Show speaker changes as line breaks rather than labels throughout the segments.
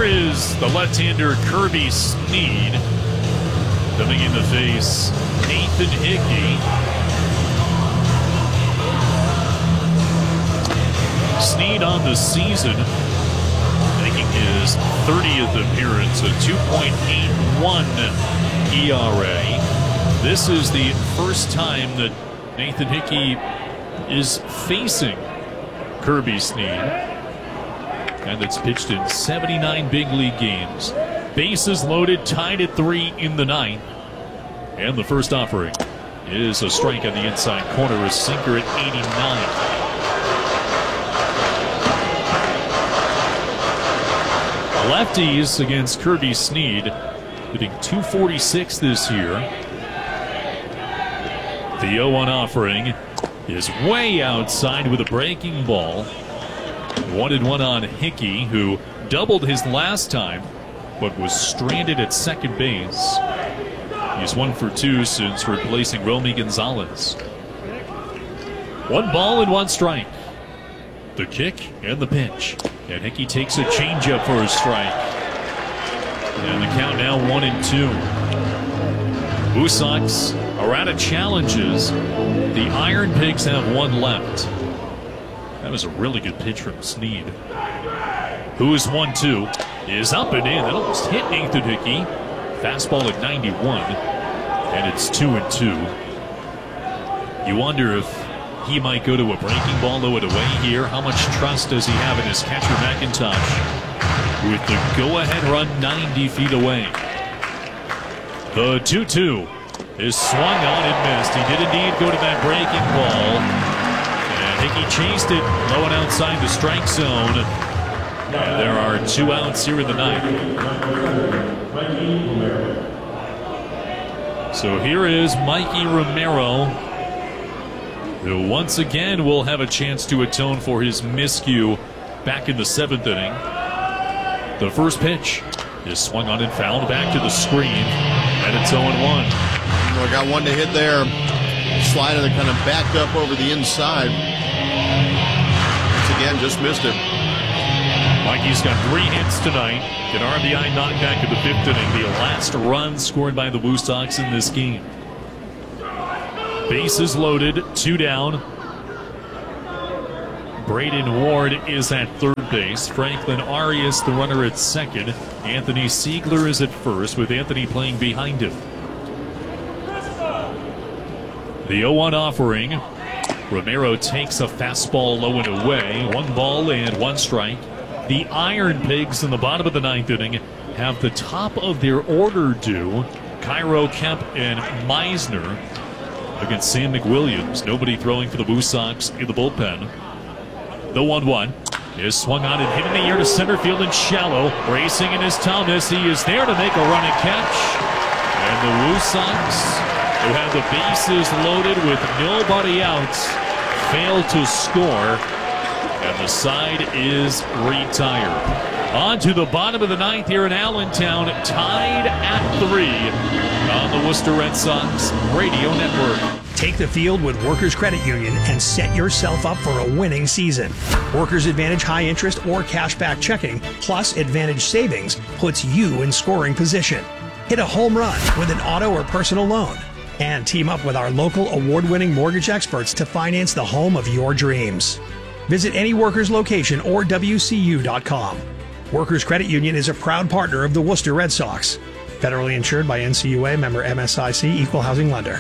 here is the left-hander Kirby Snead coming in to face Nathan Hickey. Snead on the season, making his 30th appearance, a 2.81 ERA. This is the first time that Nathan Hickey is facing Kirby Snead. And that's pitched in 79 big league games. Bases loaded, tied at 3 in the ninth. And the first offering is a strike on the inside corner, a sinker at 89. Lefties against Kirby Snead, hitting .246 this year. The 0-1 offering is way outside with a breaking ball. 1-1 on Hickey, who doubled his last time, but was stranded at second base. He's 1 for 2 since replacing Romy Gonzalez. 1 ball and 1 strike. The kick and the pitch. And Hickey takes a changeup for a strike. And the count now 1-2. Blue Sox are out of challenges. The Iron Pigs have 1 left. That was a really good pitch from Snead. Who is 1-2? Is up and in. That almost hit Nathan Hickey. Fastball at 91. And it's 2-2. You wonder if he might go to a breaking ball though at away here. How much trust does he have in his catcher McIntosh? With the go-ahead run 90 feet away. The 2-2 is swung on and missed. He did indeed go to that breaking ball. Hickey chased it low and outside the strike zone. And there are 2 outs here in the ninth. So here is Mikey Romero, who once again will have a chance to atone for his miscue back in the 7th inning. The first pitch is swung on and fouled back to the screen, and it's 0-1.
Well, got one to hit there. Slider that kind of backed up over the inside. Again, just missed it.
Mikey's got 3 hits tonight. An RBI knockback in the 5th inning. The last run scored by the Blue Sox in this game. Bases loaded, 2 down. Braden Ward is at third base. Franklin Arias, the runner, at second. Anthony Siegler is at first, with Anthony playing behind him. The 0-1 offering. Romero takes a fastball low and away. 1 ball and 1 strike. The Iron Pigs in the bottom of the 9th inning have the top of their order due. Cairo, Kemp, and Meisner against Sam McWilliams. Nobody throwing for the Blue Sox in the bullpen. The 1-1 is swung on and hit in the air to center field and shallow. Racing in is Thomas. He is there to make a run and catch. And the Blue Sox, who have the bases loaded with nobody out, fail to score, and the side is retired. On to the bottom of the 9th here in Allentown, tied at 3 on the Worcester Red Sox Radio Network.
Take the field with Workers Credit Union and set yourself up for a winning season. Workers Advantage high interest or cashback checking plus Advantage savings puts you in scoring position. Hit a home run with an auto or personal loan. And team up with our local award-winning mortgage experts to finance the home of your dreams. Visit any Workers location or WCU.com. Workers Credit Union is a proud partner of the Worcester Red Sox. Federally insured by NCUA, member MSIC, equal housing lender.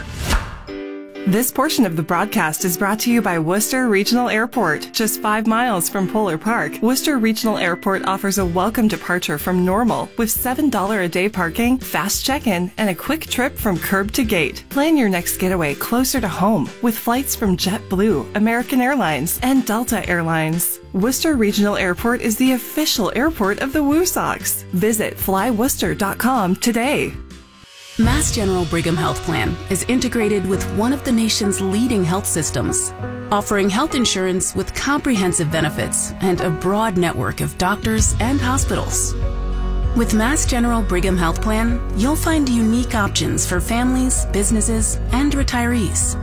This portion of the broadcast is brought to you by Worcester Regional Airport. Just 5 miles from Polar Park, Worcester Regional Airport offers a welcome departure from Normal with $7 a day parking, fast check-in, and a quick trip from curb to gate. Plan your next getaway closer to home with flights from JetBlue, American Airlines, and Delta Airlines. Worcester Regional Airport is the official airport of the Woo Sox. Visit flyworcester.com today.
Mass General Brigham Health Plan is integrated with one of the nation's leading health systems, offering health insurance with comprehensive benefits and a broad network of doctors and hospitals. With Mass General Brigham Health Plan, you'll find unique options for families, businesses, and retirees.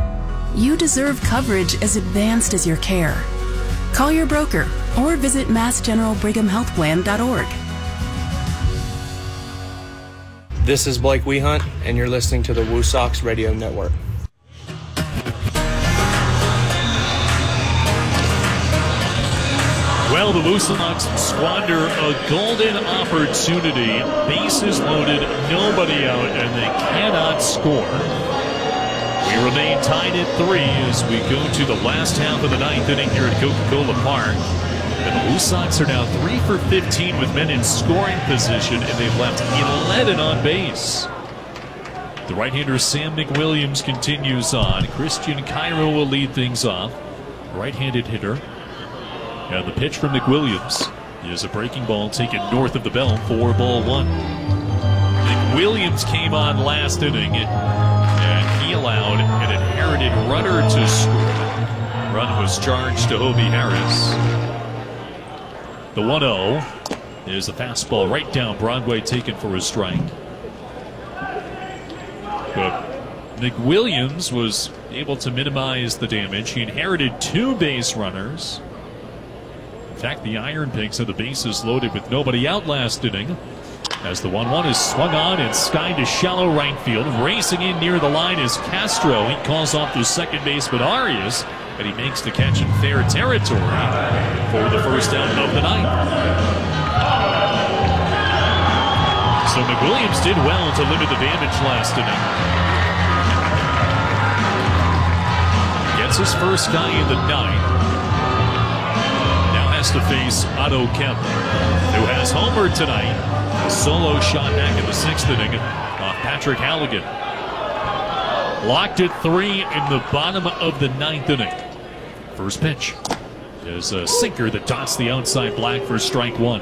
You deserve coverage as advanced as your care. Call your broker or visit massgeneralbrighamhealthplan.org.
This is Blake Wehunt, and you're listening to the Woo Sox Radio Network.
Well, the Woo Sox squander a golden opportunity. Bases loaded, nobody out, and they cannot score. We remain tied at 3 as we go to the last half of the ninth inning here at Coca-Cola Park. And the Woo Sox are now 3 for 15 with men in scoring position, and they've left 11 on base. The right-hander Sam McWilliams continues on. Christian Cairo will lead things off. Right-handed hitter. And the pitch from McWilliams is a breaking ball taken north of the belt for ball 1. McWilliams came on last inning, and he allowed an inherited runner to score. Run was charged to Hobie Harris. The 1-0 is a fastball right down Broadway taken for a strike. But McWilliams was able to minimize the damage. He inherited 2 base runners. In fact, the Iron Pigs have the bases loaded with nobody out last inning. As the 1-1 is swung on and skied to shallow right field. Racing in near the line is Castro. He calls off the second baseman Arias, and he makes the catch in fair territory for the first out of the ninth. So McWilliams did well to limit the damage last inning. Gets his first guy in the ninth. Has to face Otto Kemp, who has homered tonight. A solo shot back in the 6th inning off Patrick Halligan. Locked at 3 in the bottom of the 9th inning. First pitch is a sinker that dots the outside black for strike 1.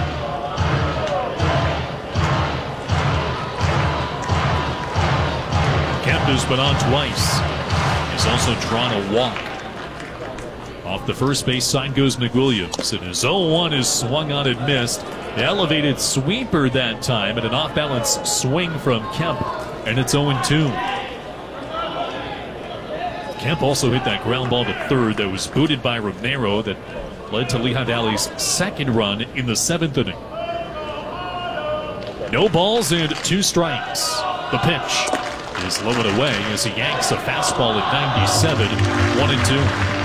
Kemp has been on twice. He's also drawn a walk. Off the first base side goes McWilliams, and his 0-1 is swung on and missed. The elevated sweeper that time, and an off-balance swing from Kemp, and it's 0-2. Kemp also hit that ground ball to third that was booted by Romero that led to Lehigh Valley's second run in the 7th inning. No balls and 2 strikes. The pitch is low and away as he yanks a fastball at 97, 1-2.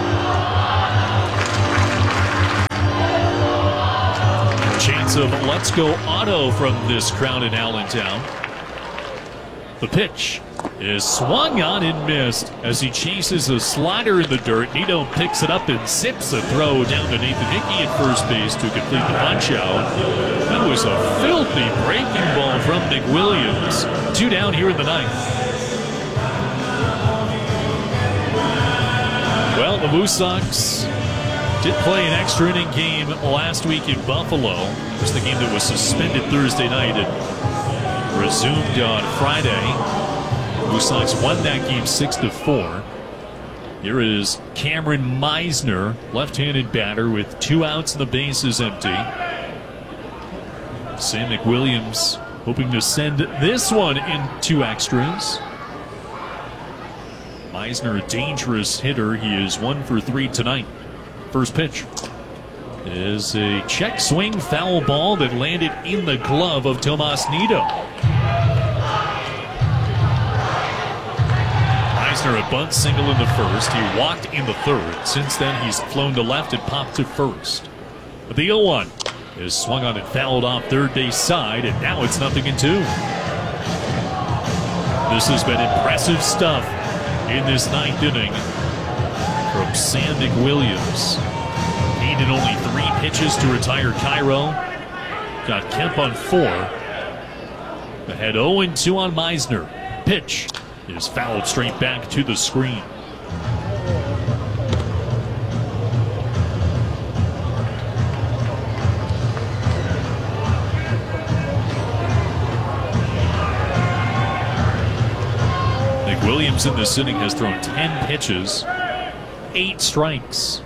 Chance of let's go auto from this crowd in Allentown. The pitch is swung on and missed as he chases a slider in the dirt. Nito picks it up and zips a throw down to Nathan Hickey at first base to complete the punch out. That was a filthy breaking ball from McWilliams. 2 down here in the 9th. Well, the Woo Sox did play an extra inning game last week in Buffalo. It was the game that was suspended Thursday night and resumed on Friday. Woo Sox won that game 6-4. Here is Cameron Meisner, left-handed batter with 2 outs and the bases empty. Sam McWilliams hoping to send this one in 2 extras. Meisner, a dangerous hitter. He is 1 for 3 tonight. First pitch is a check swing foul ball that landed in the glove of Tomas Nido. Meisner a bunt single in the first. He walked in the 3rd. Since then, he's flown to left and popped to first. But the 0-1 is swung on and fouled off third base side, and now it's 0-2. This has been impressive stuff in this 9th inning from Sam McWilliams. Needed only 3 pitches to retire Cairo. Got Kemp on 4. Ahead 0-2 on Meisner. Pitch is fouled straight back to the screen. McWilliams in this inning has thrown 10 pitches. 8 strikes.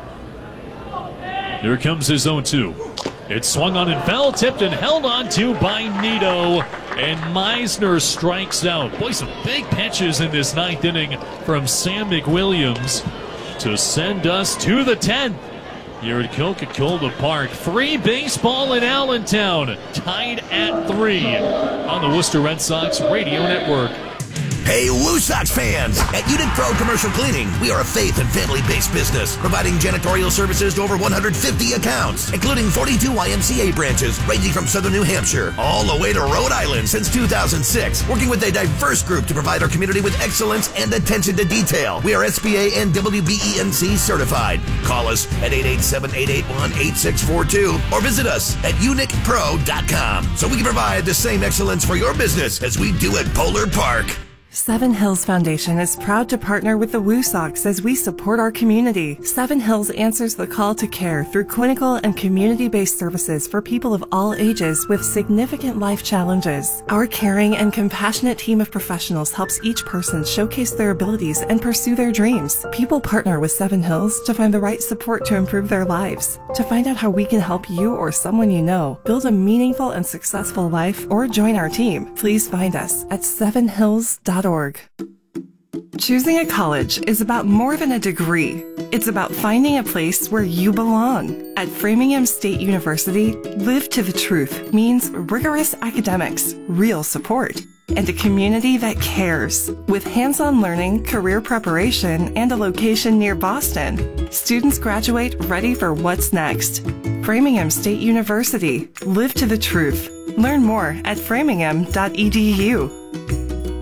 Here comes his 0-2. It's swung on and foul tipped and held on to by Nido. And Meisner strikes out. Boy, some big pitches in this 9th inning from Sam McWilliams to send us to the 10th. here at Coca-Cola Park. 3 baseball in Allentown, tied at 3 on the Worcester Red Sox Radio Network.
Hey, Woo Sox fans! At Unit Pro Commercial Cleaning, we are a faith and family-based business, providing janitorial services to over 150 accounts, including 42 YMCA branches, ranging from southern New Hampshire all the way to Rhode Island since 2006, working with a diverse group to provide our community with excellence and attention to detail. We are SBA and WBENC certified. Call us at 887-881-8642 or visit us at unitpro.com so we can provide the same excellence for your business as we do at Polar Park.
Seven Hills Foundation is proud to partner with the Woo Sox as we support our community. Seven Hills answers the call to care through clinical and community-based services for people of all ages with significant life challenges. Our caring and compassionate team of professionals helps each person showcase their abilities and pursue their dreams. People partner with Seven Hills to find the right support to improve their lives. To find out how we can help you or someone you know build a meaningful and successful life or join our team, please find us at sevenhills.org. Choosing a college is about more than a degree. It's about finding a place where you belong. At Framingham State University, Live to the Truth means rigorous academics, real support, and a community that cares. With hands-on learning, career preparation, and a location near Boston, students graduate ready for what's next. Framingham State University, Live to the Truth. Learn more at framingham.edu.